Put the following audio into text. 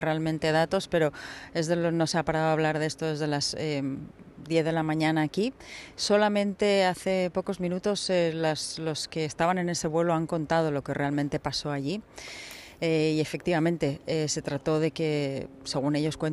realmente datos, pero no se ha parado a hablar de esto desde las 10 de la mañana aquí. Solamente hace pocos minutos los que estaban en ese vuelo han contado lo que realmente pasó allí. Y efectivamente se trató de que, según ellos cuentan,